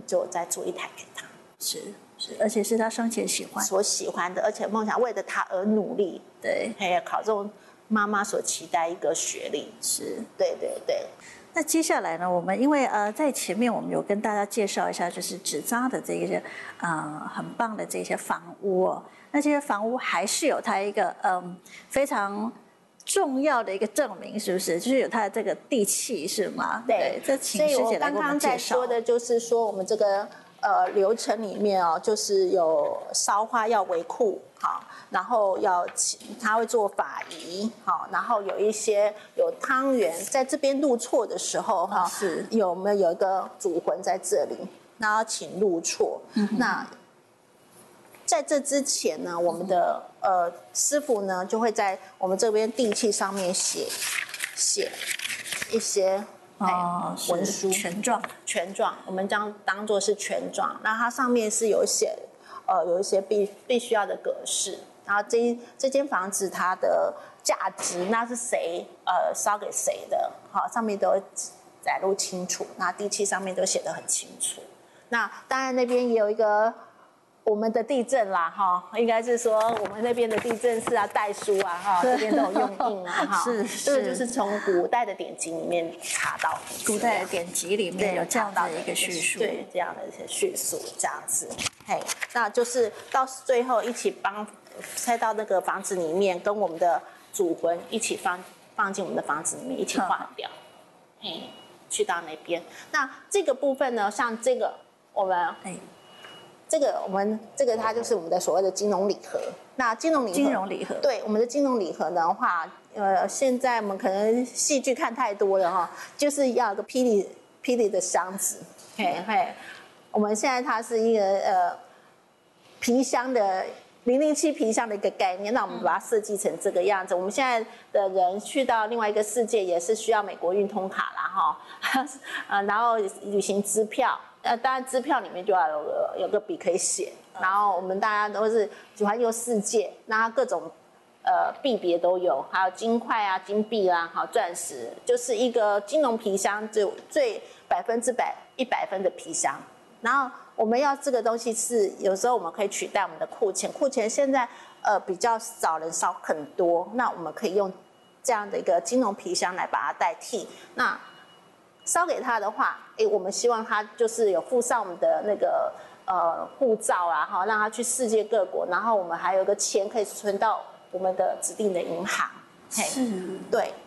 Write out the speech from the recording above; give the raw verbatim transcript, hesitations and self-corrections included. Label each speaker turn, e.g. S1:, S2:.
S1: 就再租一台给他。
S2: 是是，而且是他生前喜欢
S1: 所喜欢的，而且梦想为了他而努力。
S2: 对，
S1: 还有考中妈妈所期待一个学历。
S2: 是，
S1: 对对对。
S2: 那接下来呢，我们因为呃在前面我们有跟大家介绍一下，就是纸扎的这些呃很棒的这些房屋哦，那这些房屋还是有它一个嗯、呃、非常重要的一个证明，是不是？就是有它的这个地契，是吗？
S1: 对，
S2: 这请师姐来给我们介绍。所以我刚刚
S1: 在说的就是说，我们这个呃流程里面哦，就是有烧花要为库，好，然后要他会做法仪，好，然后有一些有汤圆，在这边入错的时候哈，
S2: 是
S1: 有没有有一个主魂在这里，然后请入错，嗯、那。在这之前呢，我们的呃师傅呢就会在我们这边地契上面写写一些
S2: 哦
S1: 文书
S2: 权状，
S1: 权状，我们将当做是权状。那它上面是有写呃有一些必必须要的格式，然后这这间房子它的价值，那是谁呃烧给谁的，好，上面都会载入清楚，那地契上面都写得很清楚。那当然那边也有一个。我们的地震啦，哈，应该是说我们那边的地震是啊，代书啊，哈，这边都有用印啊，哈，
S2: 是是，
S1: 这个就是从古代的典籍里面查到，
S2: 古代的典籍里面有这样的一个叙述，
S1: 对，这样的一些叙述，这样子，嘿，那就是到最后一起帮塞到那个房子里面，跟我们的主魂一起放放进我们的房子里面，一起化掉，嘿，去到那边。那这个部分呢，像这个我们，哎。这个我们这个它就是我们的所谓的金融礼盒。那金融礼盒，
S2: 金融礼盒，
S1: 对我们的金融礼盒的话，呃，现在我们可能戏剧看太多了哈，就是要有个霹雳霹雳的箱子，嘿嘿。我们现在它是一个呃皮箱的零零七皮箱的一个概念，那我们把它设计成这个样子。我们现在的人去到另外一个世界，也是需要美国运通卡啦哈，呃，然后旅行支票。呃，当然支票里面就要有个有个笔可以写，然后我们大家都是喜欢用世界，那各种呃币别都有，还有金块啊、金币啊、好钻石，就是一个金融皮箱，就最百分之百一百分的皮箱。然后我们要这个东西是有时候我们可以取代我们的库钱，库钱现在呃比较少人烧很多，那我们可以用这样的一个金融皮箱来把它代替。那烧给他的话，哎，我们希望他就是有附上我们的那个呃护照啊，哈，让他去世界各国，然后我们还有个钱可以存到我们的指定的银行。
S2: 是，
S1: 对，